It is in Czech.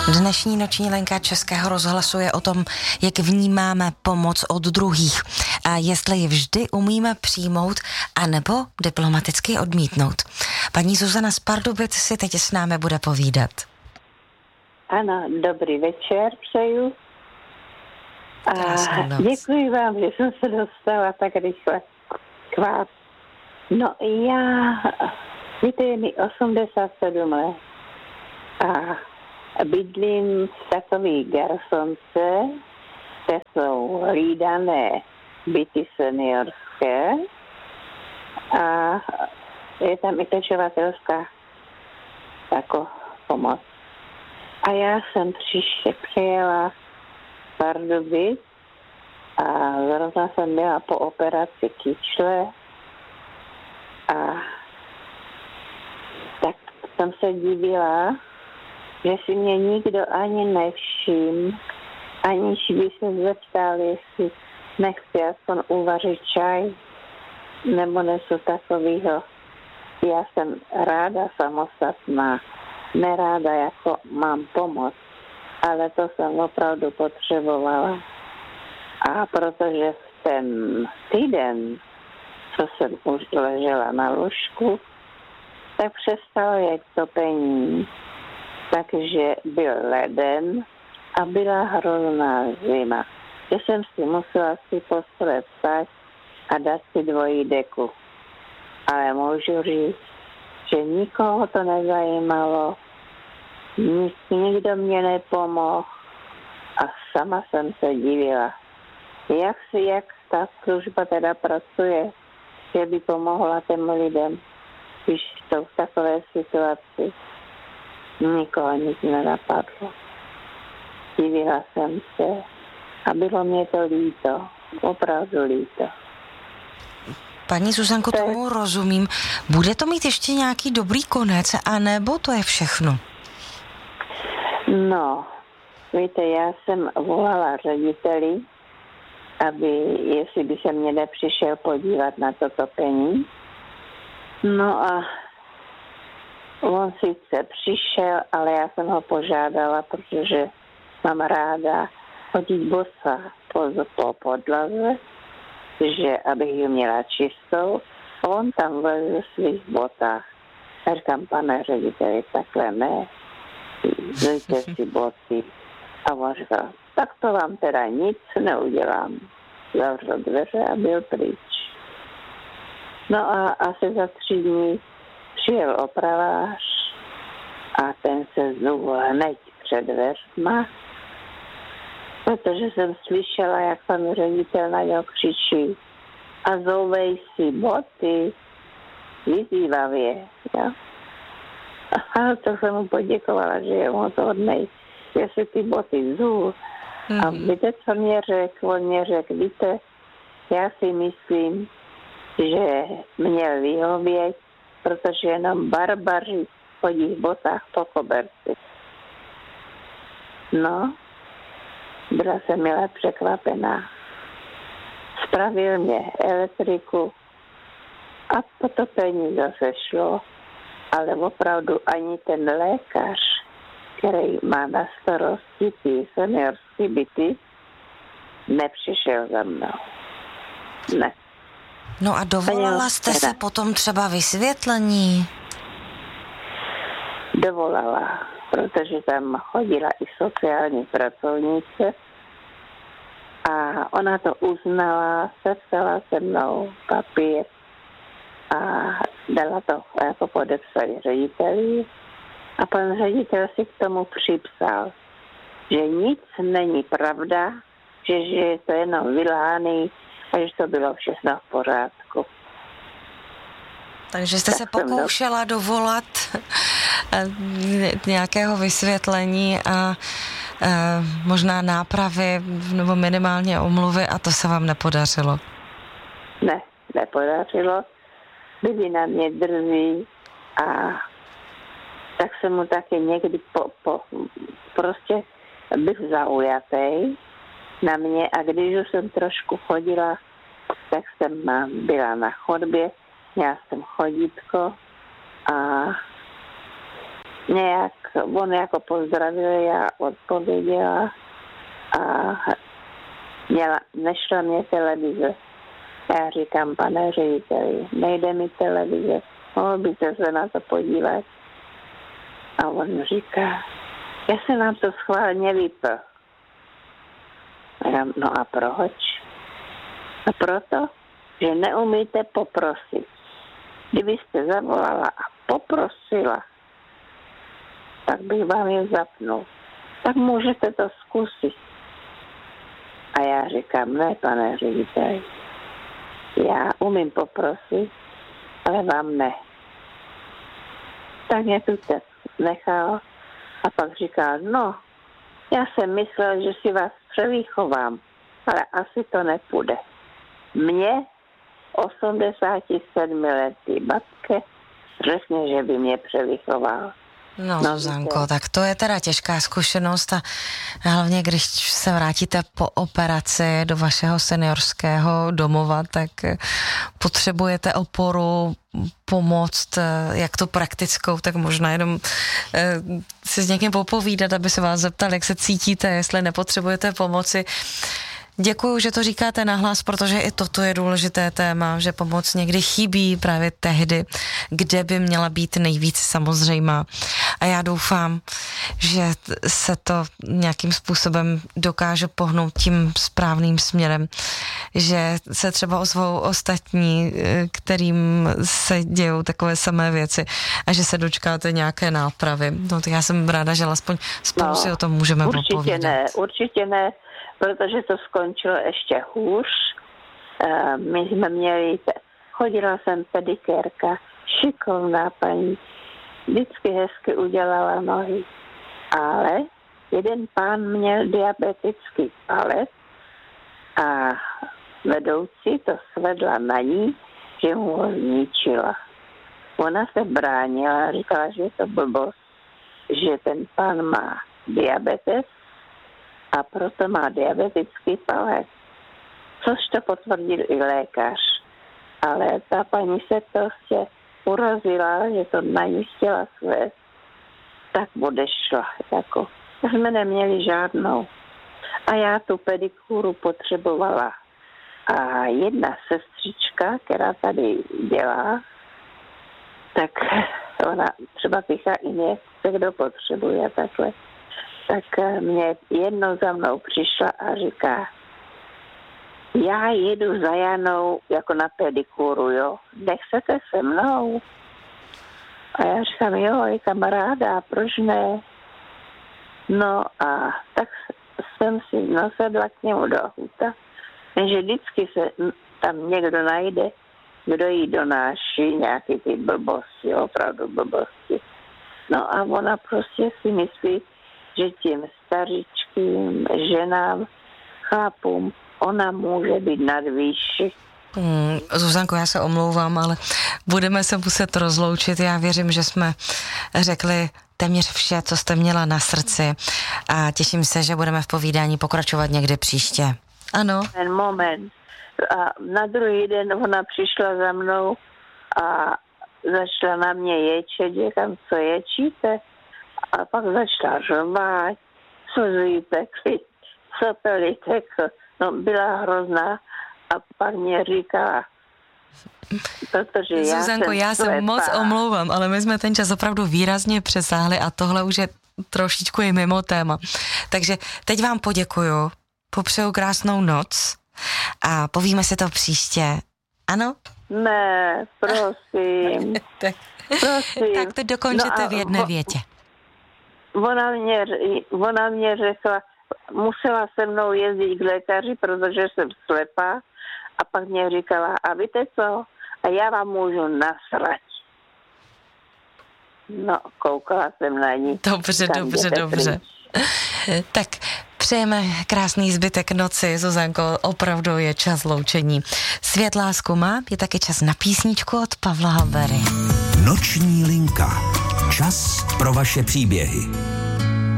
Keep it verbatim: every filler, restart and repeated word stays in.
Dnešní noční linka Českého rozhlasu je o tom, jak vnímáme pomoc od druhých a jestli ji vždy umíme přijmout anebo diplomaticky odmítnout. Paní Zuzana z Pardubic si teď s námi bude povídat. Ano, dobrý večer přeju. A děkuji vám, že jsem se dostala tak rychle k vás. No já, víte, je mi osmdesát sedm let a bydlím v takový garsonce, kde jsou hlídané byty seniorské a je tam i pečovatelská jako pomoc. A já jsem příště přijela z Pardubic a zrovna jsem byla po operaci kyčle a tak jsem se divila, že si mě nikdo ani nevšiml, aniž by se zeptal, jestli nechci aspoň uvařit čaj nebo něco takového. Já jsem ráda samostatná, neráda jako mám pomoc, ale to jsem opravdu potřebovala. A protože v ten týden, co jsem už ležela na lůžku, tak přestalo jet topení. Takže byl leden a byla hrozná zima. Že jsem si musela si postele vstát a dát si dvojí deku. Ale můžu říct, že nikoho to nezajímalo, nik, nikdo mě nepomohl a sama jsem se divila. Jak si, jak ta služba teda pracuje, že by pomohla těm lidem, když jsou v takové situaci. Nikoho nic nenapadlo. Divila jsem se a bylo mě to líto, opravdu líto. Paní Zuzanko, to tomu rozumím. Bude to mít ještě nějaký dobrý konec, anebo to je všechno? No, víte, já jsem volala řediteli, aby, jestli by se mě nepřišel podívat na to topení. No a on sice přišel, ale já jsem ho požádala, protože mám ráda chodit bosa po, po podlaze, že abych ji měla čistou. On tam vlezl v svých botách. A říkám, pane řediteli, takhle ne, dejte si boty. A on říkal, tak to vám teda nic neudělám. Zavřel dveře a byl pryč. No a asi za tři dny přijel opravář a ten se znovu hned před dveřma, protože jsem slyšela, jak pan ředitel na něho křičí a zouvej si boty vyzývavě. Jo? A to jsem mu poděkovala, že je moc hodnej, že si ty boty zů. Mm-hmm. A víte, co mě řekl? On mě řekl, víte, já si myslím, že měl vyhovět, protože jenom barbaři chodí v botách po koberci. No, byla jsem milé překvapená. Spravil mě elektriku a potopení zase šlo, ale opravdu ani ten lékař, který má na starosti ty seniorské byty, nepřišel za mnou. Ne. No a dovolala jste se potom třeba vysvětlení? Dovolala, protože tam chodila i sociální pracovnice a ona to uznala, sepsala se mnou papír a dala to jako podepsat řediteli a pan ředitel si k tomu připsal, že nic není pravda, že, že je to jenom vyláný a že to bylo všechno v pořádku. Takže jste tak se pokoušela do... dovolat nějakého vysvětlení a e, možná nápravy nebo minimálně omluvy a to se vám nepodařilo? Ne, nepodařilo. Byli na mě drzí a tak jsem mu taky někdy po, po, prostě byl zaujatý na mě a když už jsem trošku chodila, tak jsem byla na chodbě, měla jsem chodítko a nějak, on jako pozdravil, já odpověděla a měla, nešla mě televize. Já říkám, pane řediteli, nejde mi televize, mohl byste se na to podívat? A on říká, já se nám to schválně vypl. A já, no a proč? A proto, že neumíte poprosit. Kdybyste zavolala a poprosila, tak bych vám je zapnul. Tak můžete to zkusit. A já říkám, ne, pane řediteli, já umím poprosit, ale vám ne. Tak mě tu nechal a pak říkal, no, já jsem myslel, že si vás převýchovám, ale asi to nepůjde. Mně osmdesáti sedmi letý babke řekne, že by mě převychoval. No, no Zuzanko, tak to je teda těžká zkušenost a hlavně, když se vrátíte po operaci do vašeho seniorského domova, tak potřebujete oporu, pomoct, jak to praktickou, tak možná jenom eh, si s někým popovídat, aby se vás zeptal, jak se cítíte, jestli nepotřebujete pomoci. Děkuju, že to říkáte nahlas, protože i toto je důležité téma, že pomoc někdy chybí právě tehdy, kde by měla být nejvíc samozřejmá. A já doufám, že se to nějakým způsobem dokáže pohnout tím správným směrem, že se třeba ozvou ostatní, kterým se dějou takové samé věci a že se dočkáte nějaké nápravy. No tak já jsem ráda, že alespoň spolu no, si o tom můžeme určitě popovídat. Určitě ne, určitě ne. Protože to skončilo ještě hůř. My jsme měli, chodila jsem pedikérka, šikovná paní, vždycky hezky udělala nohy. Ale jeden pán měl diabetický palec a vedoucí to svedla na ní, že mu ho zničila. Ona se bránila, říkala, že je to blbost, že ten pán má diabetes, a proto má diabetický palec. Což to potvrdil i lékař. Ale ta paní se prostě urazila, že to na ní chtěla svést, tak odešla. Jako. Jsme neměli žádnou. A já tu pedikúru potřebovala. A jedna sestřička, která tady dělá, tak ona třeba píchá i něco, kdo potřebuje takhle. Tak mě jednou za mnou přišla a říká, já jedu za Janou jako na pedikúru, jo, nechcete se mnou? A já říkám, jo, je kamaráda, proč ne? No a tak jsem si nasedla k němu do auta, že vždycky se tam někdo najde, kdo jí donáší nějaký ty blbosti, opravdu blbosti. No a ona prostě si myslí, že těm staričkým ženám, chlapům, ona může být nad výši. Hmm, Zuzanko, já se omlouvám, ale budeme se muset rozloučit. Já věřím, že jsme řekli téměř vše, co jste měla na srdci a těším se, že budeme v povídání pokračovat někdy příště. Ano. Ten moment. A na druhý den ona přišla za mnou a začala na mě ječet, říkám, co ječíte? A pak začala řvát, slzy tekly, sopely tekly. No, byla hrozná a pak mě říkala, protože já Zuzanko, jsem já se slepá. moc omlouvám, ale my jsme ten čas opravdu výrazně přesáhli a tohle už je trošičku i mimo téma. Takže teď vám poděkuju, popřeju krásnou noc a povíme si to příště. Ano? Ne, prosím. tak, prosím. tak to dokončete no v jedné vo, větě. Ona mě, ona mě řekla, musela se mnou jezdit k lékaři, protože jsem slepá. A pak mě říkala, a víte co? A já vám můžu nasrať. No, koukala jsem na ní. Dobře, dobře, dobře. Tak přejeme krásný zbytek noci, Zuzanko, opravdu je čas loučení. Svět lásku má, je taky čas na písničku od Pavla Habery. Noční linka. Čas pro vaše příběhy.